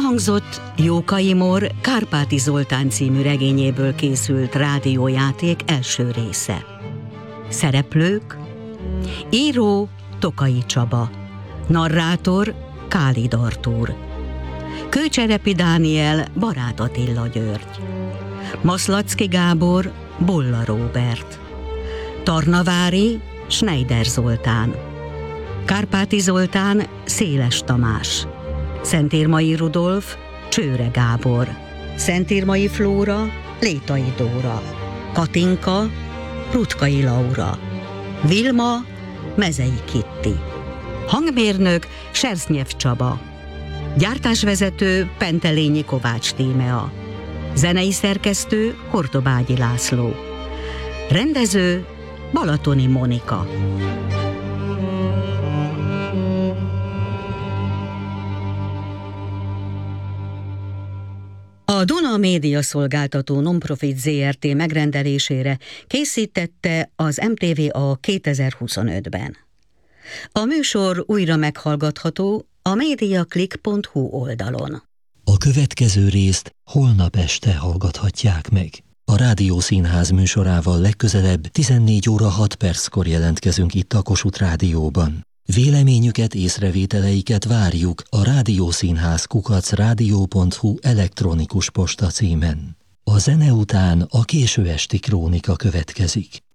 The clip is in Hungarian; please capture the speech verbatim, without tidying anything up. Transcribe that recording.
Elhangzott Jókai Mór Kárpáti Zoltán című regényéből készült rádiójáték első része. Szereplők: író Tokai Csaba, narrátor Kálid Artúr, Kőcserepi Dániel Barát Attila György, Maszlacki Gábor Bolla Róbert, Tarnavári Schneider Zoltán, Kárpáti Zoltán Széles Tamás, Szentírmai Rudolf Csőre Gábor, Szentírmai Flóra Létai Dóra, Katinka Rutkai Laura, Vilma Mezei Kitti, hangmérnök Sersznyiev Csaba, gyártásvezető Pentelényi Kovács Tímea, zenei szerkesztő Hortobágyi László, rendező Balatoni Monika. A Duna Média Szolgáltató Nonprofit zé er té megrendelésére készítette az em té vé a kétezer-huszonötben. A műsor újra meghallgatható a mediaclick pont hu oldalon. A következő részt holnap este hallgathatják meg. A Rádiószínház műsorával legközelebb tizennégy óra hat perckor jelentkezünk itt a Kossuth Rádióban. Véleményüket, észrevételeiket várjuk a rádiószínház kukac rádió pont hu elektronikus posta címen. A zene után a késő esti krónika következik.